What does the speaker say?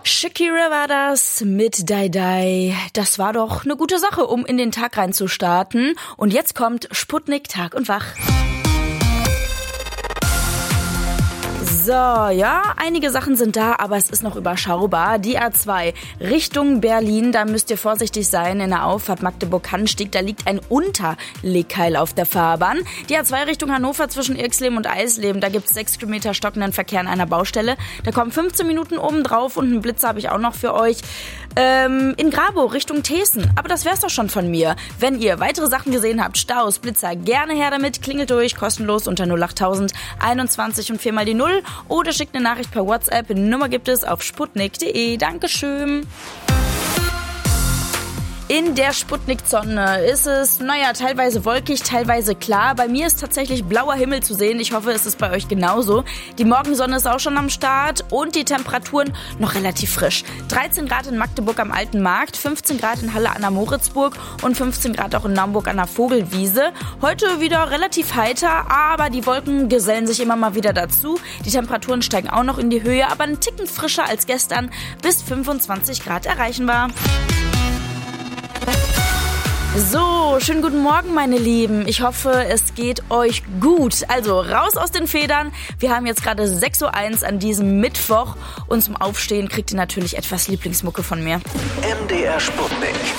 Shakira war das mit Die Die. Das war doch eine gute Sache, um in den Tag reinzustarten. Und jetzt kommt Sputnik Tag und Wach. So, ja, einige Sachen sind da, aber es ist noch überschaubar. Die A2 Richtung Berlin, da müsst ihr vorsichtig sein. In der Auffahrt Magdeburg-Hannenstieg, da liegt ein Unterlegkeil auf der Fahrbahn. Die A2 Richtung Hannover zwischen Irxleben und Eisleben, da gibt's 6 Kilometer stockenden Verkehr an einer Baustelle. Da kommen 15 Minuten oben drauf und einen Blitzer habe ich auch noch für euch. In Grabow Richtung Thesen. Aber das wär's doch schon von mir. Wenn ihr weitere Sachen gesehen habt, Staus, Blitzer, gerne her damit. Klingelt durch, kostenlos unter 08000 21 und 4 mal die 0 oder schickt eine Nachricht per WhatsApp. Die Nummer gibt es auf sputnik.de. Dankeschön. In der Sputnik-Sonne ist es, teilweise wolkig, teilweise klar. Bei mir ist tatsächlich blauer Himmel zu sehen. Ich hoffe, es ist bei euch genauso. Die Morgensonne ist auch schon am Start und die Temperaturen noch relativ frisch. 13 Grad in Magdeburg am Alten Markt, 15 Grad in Halle an der Moritzburg und 15 Grad auch in Naumburg an der Vogelwiese. Heute wieder relativ heiter, aber die Wolken gesellen sich immer mal wieder dazu. Die Temperaturen steigen auch noch in die Höhe, aber einen Ticken frischer als gestern. Bis 25 Grad erreichen wir. So, schönen guten Morgen, meine Lieben. Ich hoffe, es geht euch gut. Also, raus aus den Federn. Wir haben jetzt gerade 6:01 Uhr an diesem Mittwoch und zum Aufstehen kriegt ihr natürlich etwas Lieblingsmucke von mir. MDR Sputnik.